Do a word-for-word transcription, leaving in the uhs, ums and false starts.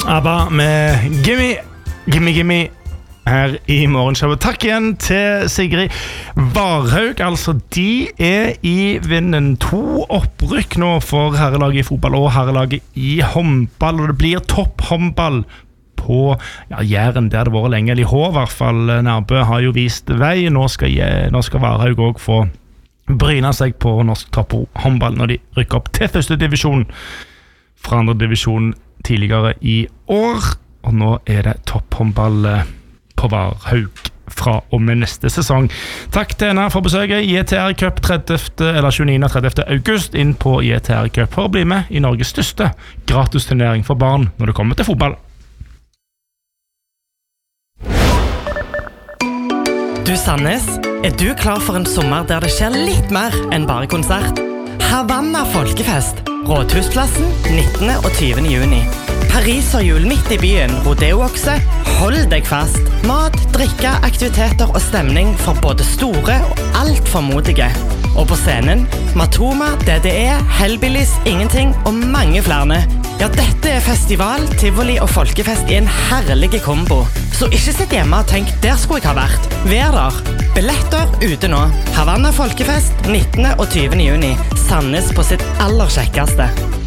ABBA med Gimme, Gimme, Gimme her i morgenshowet. Takk igjen til Sigrid Varhaug. Altså, de er i vinden. To opprykk nå for herrelaget i fotball og herrelaget i håndball, og det blir topp håndball på ja, Jæren, der det var lenge. L I H i hvert fall. Nærbø har jo vist vei. Nå skal, nå skal Varhaug også få bryne seg på norsk topp håndball når de rykker opp til første divisjon fra andre divisjon tidligere i år. Og nå er det topp håndball på Varhaug fra og med neste sesong. Takk til henne for besøket. J T R Cup trettiende, eller tjueni til trettiende august inn på J T R Cup for å bli med i Norges største gratisturnering for barn når det kommer til fotball. Du Sandnes, er du klar for en sommer der det skjer litt mer enn bare konsert? Havanna Folkefest, Rådhusplassen, nittende og tyvende juni. Pariserhjul midt i byen, rodeookse, hold deg fast. Mat, drikke, aktiviteter og stemning for både store og alt for modige. Og på scenen, Matoma, D D E, Hellbillies, Ingenting og mange flere. Ja, dette er festival, tivoli og folkefest i en herlig kombo. Så ikke sitt hjemme og tenk, der skulle jeg ha vært. Vær der. Billetter ute nå. Havanna Folkefest, nittende og tyvende juni. Sandnes på sitt aller kjekkeste.